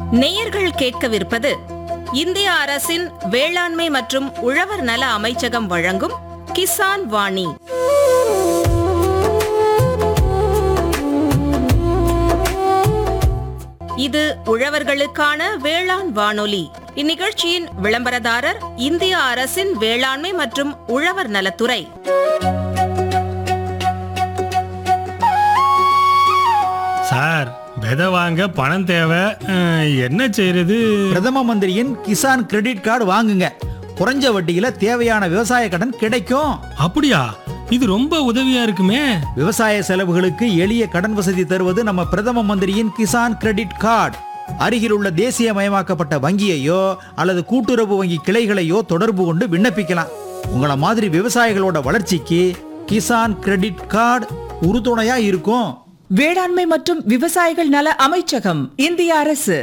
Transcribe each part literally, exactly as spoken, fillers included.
நேயர்கள் கேட்கவிருப்பது இந்திய அரசின் வேளாண்மை மற்றும் உழவர் நல அமைச்சகம் வழங்கும் கிசான் வாணி. இது உழவர்களுக்கான வேளாண் வானொலி. இந்நிகழ்ச்சியின் விளம்பரதாரர் இந்திய அரசின் வேளாண்மை மற்றும் உழவர் நலத்துறை. சார், விதை வாங்க பணம் தேவை, அஹ், என்ன செய்யறது? பிரதம மந்திரியின் கிசான் கிரெடிட் கார்டு வாங்குங்க. குறைஞ்ச வட்டியில தேவையான விவசாய கடன் கிடைக்கும். அப்படியா? இது ரொம்ப உதவியா இருக்குமே. விவசாய செலவுகளுக்கு எளிய கடன் வசதி தருவது நம்ம பிரதம மந்திரியின் கிசான் கிரெடிட் கார்டு. அருகில் உள்ள தேசியமயமாக்கப்பட்ட வங்கியையோ அல்லது கூட்டுறவு வங்கி கிளைகளையோ தொடர்பு கொண்டு விண்ணப்பிக்கலாம். உங்களை மாதிரி விவசாயிகளோட வளர்ச்சிக்கு கிசான் கிரெடிட் கார்டு உறுதுணையா இருக்கும். வேளாண்மை மற்றும் விவசாயிகள் நல அமைச்சகம், இந்திய அரசு.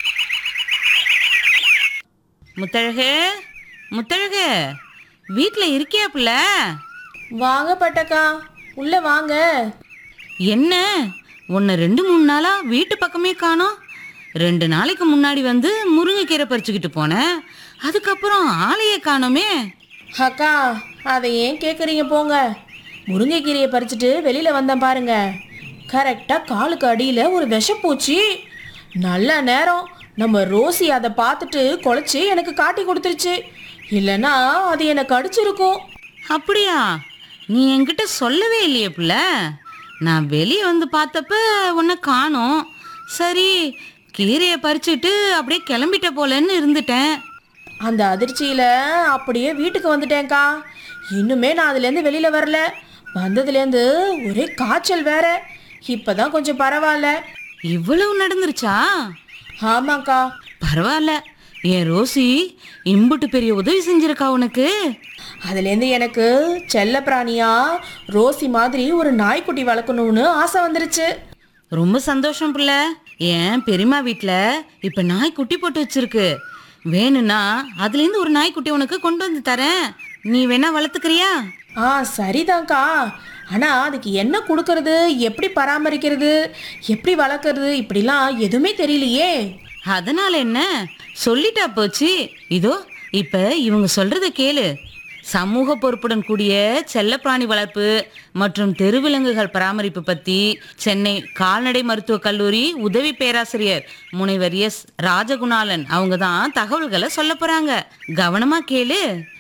முத்தழகு, முத்தழகு, வீட்ல இருக்கியாப்புல? வாங்க பட்டக்கா, உள்ள வாங்க. என்ன உன்னை ரெண்டு மூணு நாளா வீட்டு பக்கமே காணோம். ரெண்டு நாளைக்கு முன்னாடி வந்து முருங்கைக்கீரை பறிச்சுக்கிட்டு போனேன். அதுக்கப்புறம் ஆளையே காணோமே. அக்கா, அதை ஏன் கேட்குறீங்க போங்க. முருங்கைக்கீரையை பறிச்சுட்டு வெளியில் வந்தேன் பாருங்க. கரெக்டாக காலுக்கு அடியில் ஒரு விஷப்பூச்சி. நல்ல நேரம் நம்ம ரோசி அதை பார்த்துட்டு குலைச்சி எனக்கு காட்டி கொடுத்துருச்சு. இல்லைன்னா அது எனக்கு அடிச்சிருக்கும். அப்படியா? நீ என்கிட்ட சொல்லவே இல்லையே புள்ள. நான் வெளியே வந்து பார்த்தப்ப உன்னை காணோம். சரி, கீரையை பறிச்சுட்டு அப்படியே கிளம்பிட்ட போலன்னு இருந்துட்டேன். அந்த அதிர்ச்சியில் அப்படியே வீட்டுக்கு வந்துட்டேன்க்கா. இன்னுமே நான் அதுலேருந்து வெளியில் வரல. வந்ததுலேருந்து ஒரே காய்ச்சல் வேற. இப்போதான் கொஞ்சம் பரவாயில்ல. இவ்வளவு நடந்துருச்சா? ஆமாக்கா. பரவாயில்ல, என் ரோசி இம்புட்டு பெரிய உதவி செஞ்சிருக்கா உனக்கு. அதுலேருந்து எனக்கு செல்ல பிராணியா ரோசி மாதிரி ஒரு நாய்க்குட்டி வளர்க்கணும்னு ஆசை வந்துருச்சு. ரொம்ப சந்தோஷம் புள்ள. என் பெரியம்மா வீட்டில் இப்போ நாய் குட்டி போட்டு வச்சிருக்கு. வேணும்னா அதுலேருந்து ஒரு நாய்க்குட்டி உனக்கு கொண்டு வந்து தரேன். நீ வேணா வளர்த்துக்கிறியா? ஆ, சரிதான்க்கா. ஆனால் அதுக்கு என்ன கொடுக்கறது, எப்படி பராமரிக்கிறது, எப்படி வளர்க்குறது, இப்படிலாம் எதுவுமே தெரியலையே. அதனால என்ன, சொல்லிட்டா போச்சு. இதோ இப்போ இவங்க சொல்றத கேளு. சமூக பொறுப்புடன் கூடிய செல்லப்பிராணி வளர்ப்பு மற்றும் தெருவிலங்குகள் பராமரிப்பு பற்றி சென்னை கால்நடை மருத்துவக் கல்லூரி உதவி பேராசிரியர் முனைவர் எஸ் ராஜகுணாலன் அவங்க தான் தகவல்களை சொல்ல போறாங்க. கவனமா கேளு.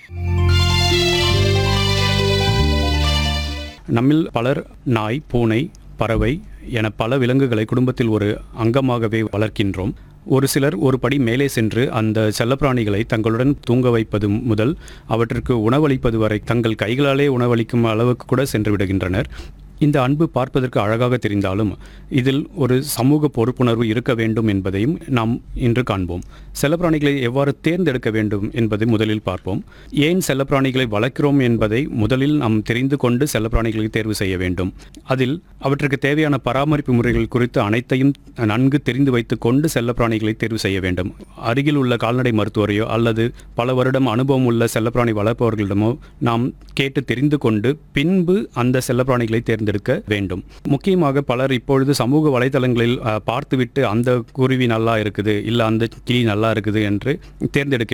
நம்மில் பலர் நாய், பூனை, பறவை என பல விலங்குகளை குடும்பத்தில் ஒரு அங்கமாகவே வளர்க்கின்றோம். ஒரு சிலர் ஒரு படி மேலே சென்று அந்த செல்லப்பிராணிகளை தங்களுடன் தூங்க வைப்பது முதல் அவற்றிற்கு உணவளிப்பது வரை தங்கள் கைகளாலே உணவளிக்கும் அளவுக்கு கூட சென்று விடுகின்றனர். இந்த அன்பு பார்ப்பதற்கு அழகாக தெரிந்தாலும் இதில் ஒரு சமூக பொறுப்புணர்வு இருக்க வேண்டும் என்பதையும் நாம் இன்று காண்போம். செல்லப்பிராணிகளை எவ்வாறு தேர்ந்தெடுக்க வேண்டும் என்பதை முதலில் பார்ப்போம். ஏன் செல்லப்பிராணிகளை வளர்க்கிறோம் என்பதை முதலில் நாம் தெரிந்து கொண்டு செல்லப்பிராணிகளை தேர்வு செய்ய வேண்டும். அதில் அவற்றுக்கு தேவையான பராமரிப்பு முறைகள் குறித்து அனைத்தையும் நன்கு தெரிந்து வைத்து கொண்டு செல்லப்பிராணிகளை தேர்வு செய்ய வேண்டும். அருகில் உள்ள கால்நடை மருத்துவரையோ அல்லது பல வருடம் அனுபவம் உள்ள செல்லப்பிராணி வளர்ப்பவர்களிடமோ நாம் கேட்டு தெரிந்து கொண்டு பின்பு அந்த செல்லப்பிராணிகளை தேர்ந்து எடுக்க வேண்டும். முக்கியமாக பலர் இப்பொழுது சமூக வலைதளங்களில் பார்த்துவிட்டு அந்த குருவி நல்லா இருக்குது, இல்லை அந்த கிளி நல்லா இருக்குது என்று தேர்ந்தெடுக்க